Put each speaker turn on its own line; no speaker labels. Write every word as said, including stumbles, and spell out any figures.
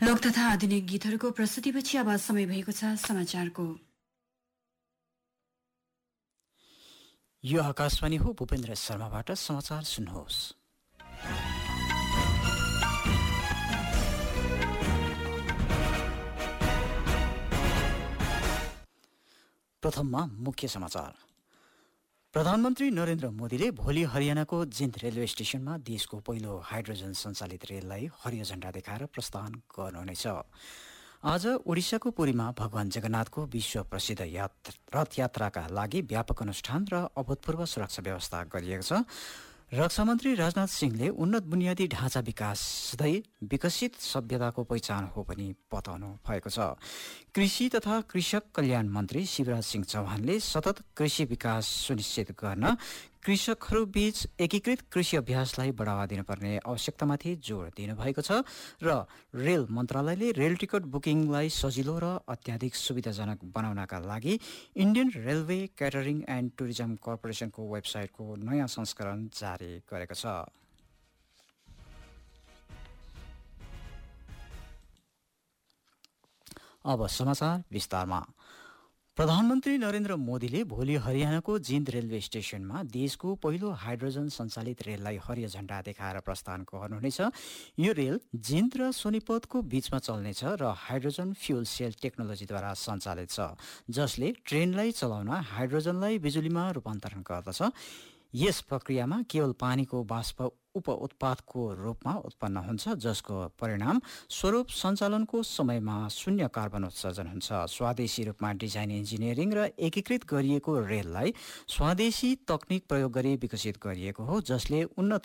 लोक तथा आधुनिक गीतहरूको प्रस्तुतिपछि अब समय भएको छ समाचारको।
यो आकाशवाणी हो। भूपेन्द्र शर्माबाट समाचार सुन्नुहोस्। प्रथममा मुख्य समाचार। प्रधानमन्त्री नरेन्द्र मोदीले भोलि हरियाणाको जिन्द रेलवे स्टेशनमा देशको पहिलो हाइड्रोजन सञ्चालित रेललाई हरियो झण्डा देखाएर प्रस्थान गर्नुहुनेछ। आज ओडिसाको पुरीमा भगवान जगन्नाथको विश्व प्रसिद्ध रथ यात्राका लागि व्यापक अनुष्ठान र अभूतपूर्व सुरक्षा व्यवस्था गरिएको छ। रक्षामन्त्री राजनाथ सिंहले उन्नत बुनियादी ढाँचा विकास सधैँ विकसित सभ्यताको पहिचान हो भनी बताउनु भएको छ। कृषि तथा कृषक कल्याण मन्त्री शिवराज सिंह चौहानले सतत कृषि विकास सुनिश्चित गर्न कृषकहरूबीच एकीकृत कृषि अभ्यासलाई बढावा दिनुपर्ने आवश्यकतामाथि जोड दिनुभएको छ र रेल मन्त्रालयले रेल टिकट बुकिङलाई सजिलो र अत्याधिक सुविधाजनक बनाउनका लागि Indian railway catering and tourism कर्पोरेसनको वेबसाइटको नयाँ संस्करण जारी गरेको छ। अब समाचार विस्तारमा। प्रधानमन्त्री नरेन्द्र मोदीले भोलि हरियाणाको जिन्द रेलवे स्टेशनमा देशको पहिलो हाइड्रोजन सञ्चालित रेललाई हरियो झण्डा देखाएर प्रस्थान गर्नुहुनेछ। यो रेल जिन्द र सोनिपतको बीचमा चल्नेछ र हाइड्रोजन फ्युल सेल टेक्नोलोजीद्वारा सञ्चालित छ, जसले ट्रेनलाई चलाउन हाइड्रोजनलाई बिजुलीमा रूपान्तरण गर्दछ। यस प्रक्रियामा केवल पानीको बाष्प उप उत्पादको रूपमा उत्पन्न हुन्छ, जसको परिणाम स्वरूप सञ्चालनको समयमा शून्य कार्बन उत्सर्जन हुन्छ। स्वदेशी रूपमा डिजाइन, इन्जिनियरिङ र एकीकृत गरिएको रेललाई स्वदेशी तकनिक प्रयोग गरी विकसित गरिएको हो, जसले उन्नत